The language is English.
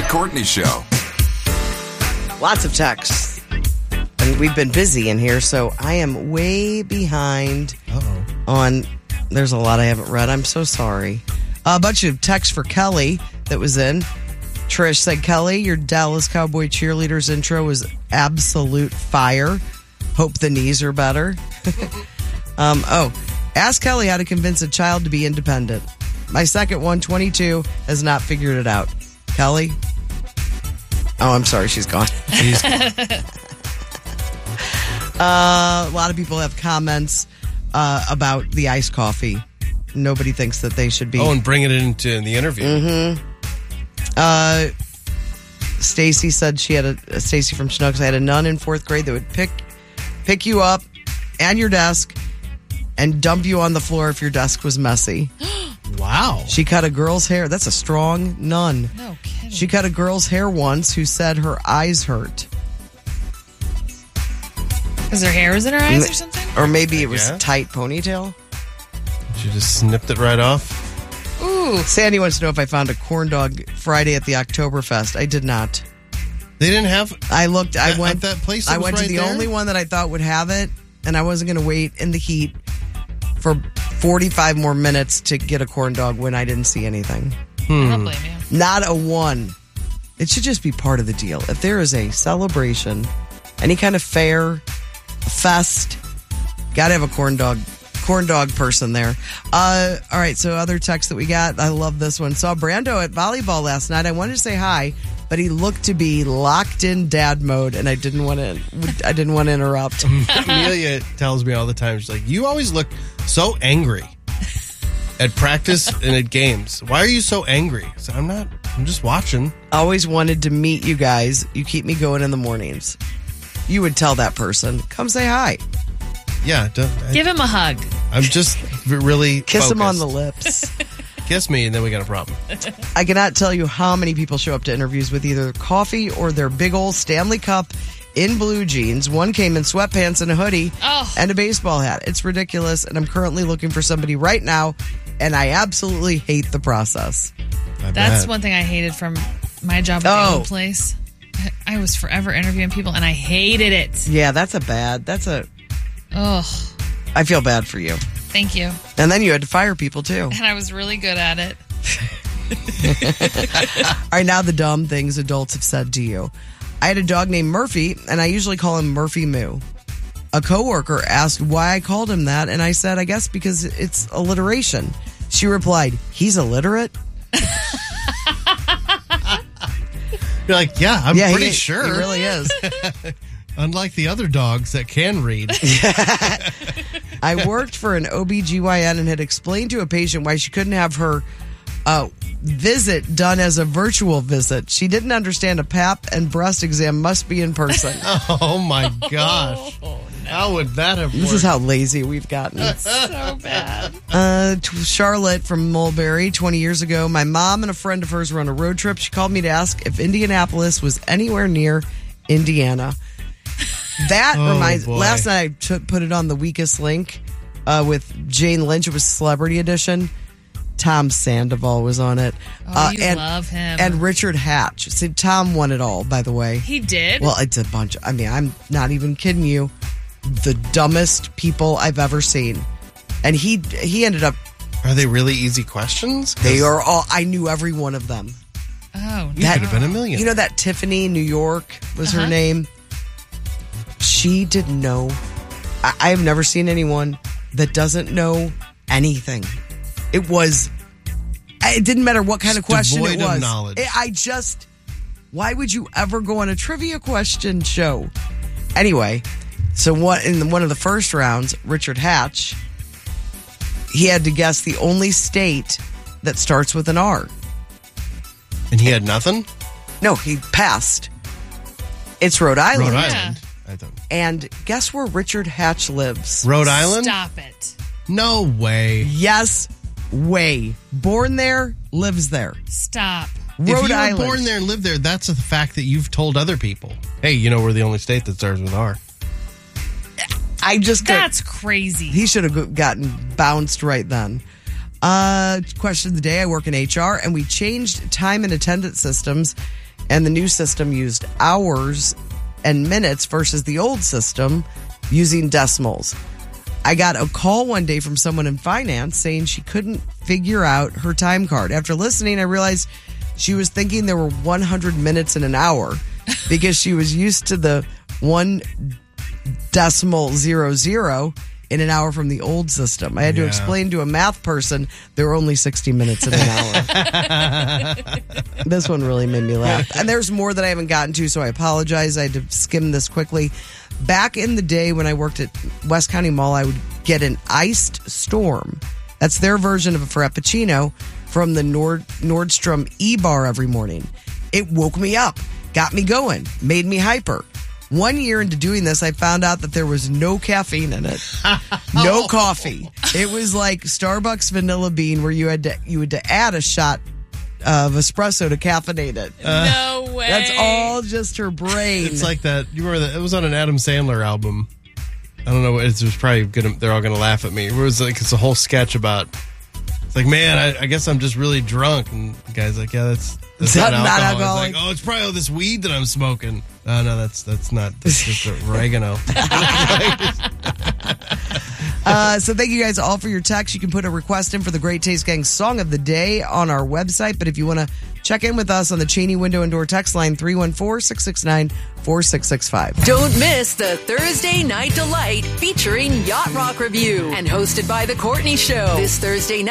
Lisa Courtney Show. Lots of texts. And we've been busy in here, so I am way behind on... There's a lot I haven't read. I'm so sorry. A bunch of texts for Kelly that was in. Trish said, Kelly, your Dallas Cowboy cheerleaders intro was absolute fire. Hope the knees are better. Ask Kelly how to convince a child to be independent. My second one, 22, has not figured it out. Kelly? Oh, I'm sorry. She's gone. A lot of people have comments about the iced coffee. Nobody thinks that they should be. Oh, and bring it into the interview. Mm-hmm. Stacy said she had Stacy from Chinooks. I had a nun in 4th grade that would pick you up and your desk and dump you on the floor if your desk was messy. Wow. She cut a girl's hair. That's a strong nun. No kidding. She cut a girl's hair once who said her eyes hurt. Because her hair was in her eyes or something? Or maybe it was a tight ponytail. She just snipped it right off. Ooh. Sandy wants to know if I found a corn dog Friday at the Oktoberfest. I did not. They didn't have... I looked. I went. At that place I went to the only one that I thought would have it, and I wasn't going to wait in the heat for 45 more minutes to get a corn dog when I didn't see anything. I don't blame you. Not a one. It should just be part of the deal. If there is a celebration, any kind of fair, a fest, got to have a corn dog person there. All right, so other text that we got. I love this one. Saw Brando at volleyball last night. I wanted to say hi, but he looked to be locked in dad mode, and I didn't want to interrupt. Amelia tells me all the time, she's like, you always look so angry at practice and at games. Why are you so angry? I said, I'm just watching. Always wanted to meet you guys. You keep me going in the mornings. You would tell that person, come say hi. Yeah. Give him a hug. I'm just really Kiss focused. him on the lips. Kiss me, and then we got a problem. I cannot tell you how many people show up to interviews with either coffee or their big old Stanley Cup in blue jeans. One came in sweatpants and a hoodie and a baseball hat. It's ridiculous, and I'm currently looking for somebody right now, and I absolutely hate the process. That's one thing I hated from my job at the old place. I was forever interviewing people, and I hated it. Yeah, Ugh. I feel bad for you. Thank you. And then you had to fire people, too. And I was really good at it. All right, now the dumb things adults have said to you. I had a dog named Murphy, and I usually call him Murphy Moo. A coworker asked why I called him that, and I said, I guess because it's alliteration. She replied, he's illiterate? You're like, yeah, I'm pretty sure. He really is. Unlike the other dogs that can read. I worked for an OBGYN and had explained to a patient why she couldn't have her visit done as a virtual visit. She didn't understand a pap and breast exam must be in person. Oh, my gosh. Oh, no. How would that have worked? This is how lazy we've gotten. So bad. Charlotte from Mulberry, 20 years ago. My mom and a friend of hers were on a road trip. She called me to ask if Indianapolis was anywhere near Indiana. That reminds me. Last night I put it on the weakest link with Jane Lynch. It was Celebrity Edition. Tom Sandoval was on it. You love him. And Richard Hatch. See, Tom won it all, by the way. He did? Well, it's a bunch. I mean, I'm not even kidding you. The dumbest people I've ever seen. And he ended up... Are they really easy questions? They are all... I knew every one of them. Oh, You could have been a million. You know that Tiffany New York was her name? She didn't know. I have never seen anyone that doesn't know anything. It didn't matter what kind of question it was. Devoid of knowledge. Why would you ever go on a trivia question show? Anyway, so in one of the first rounds, Richard Hatch, he had to guess the only state that starts with an R. And he had nothing? No, he passed. It's Rhode Island. Rhode Island. I don't. And guess where Richard Hatch lives? Rhode Island? Stop it. No way. Yes, way. Born there, lives there. Stop. If you Island. were born there and lived there, that's a fact that you've told other people. Hey, we're the only state that starts with R. That's crazy. He should have gotten bounced right then. Question of the day. I work in HR, and we changed time and attendance systems. And the new system used hours and minutes versus the old system using decimals. I got a call one day from someone in finance saying she couldn't figure out her time card. After listening, I realized she was thinking there were 100 minutes in an hour because she was used to the 1.00 in an hour from the old system. I had to explain to a math person there were only 60 minutes in an hour. This one really made me laugh. And there's more that I haven't gotten to, so I apologize. I had to skim this quickly. Back in the day when I worked at West County Mall, I would get an iced Storm. That's their version of a Frappuccino from the Nordstrom E-Bar every morning. It woke me up, got me going, made me hyper. 1 year into doing this, I found out that there was no caffeine in it, no coffee. It was like Starbucks vanilla bean, where you had to add a shot of espresso to caffeinate it. No way. That's all just her brain. It's like that. You remember that? It was on an Adam Sandler album. I don't know. It was probably gonna. They're all gonna laugh at me. It was like it's a whole sketch about. It's like, man, I guess I'm just really drunk, and the guy's like, yeah, that's not alcohol. It's like, oh, it's probably all this weed that I'm smoking. Oh, no, that's not. That's just oregano. So thank you guys all for your text. You can put a request in for the Great Taste Gang Song of the Day on our website. But if you want to check in with us on the Cheney Window and Door text line, 314-669-4665. Don't miss the Thursday Night Delight featuring Yacht Rock Review and hosted by The Courtney Show this Thursday night.